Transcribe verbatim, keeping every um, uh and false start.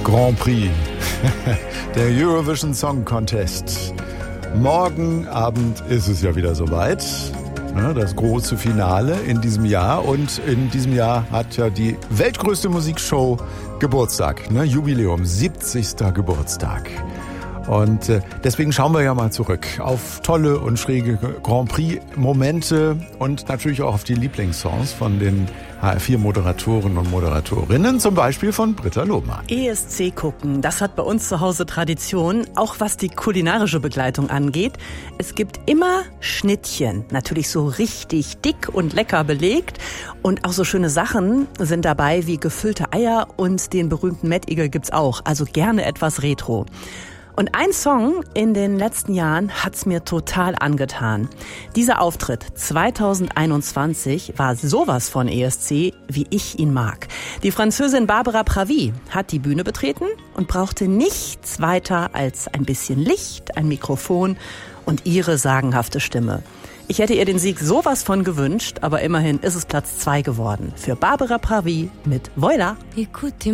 Grand Prix, der Eurovision Song Contest. Morgen Abend ist es ja wieder soweit, das große Finale in diesem Jahr. Und in diesem Jahr hat ja die weltgrößte Musikshow Geburtstag, ne? Jubiläum, siebzigster Geburtstag. Und äh, deswegen schauen wir ja mal zurück auf tolle und schräge Grand Prix-Momente und natürlich auch auf die Lieblingssongs von den H R vier Moderatoren und Moderatorinnen, zum Beispiel von Britta Lohmann. E S C gucken, das hat bei uns zu Hause Tradition, auch was die kulinarische Begleitung angeht. Es gibt immer Schnittchen, natürlich so richtig dick und lecker belegt. Und auch so schöne Sachen sind dabei wie gefüllte Eier und den berühmten Mettigel gibt's auch, also gerne etwas Retro. Und ein Song in den letzten Jahren hat's mir total angetan. Dieser Auftritt zweitausendeinundzwanzig war sowas von E S C, wie ich ihn mag. Die Französin Barbara Pravi hat die Bühne betreten und brauchte nichts weiter als ein bisschen Licht, ein Mikrofon und ihre sagenhafte Stimme. Ich hätte ihr den Sieg sowas von gewünscht, aber immerhin ist es Platz zwei geworden. Für Barbara Pravi mit Voila.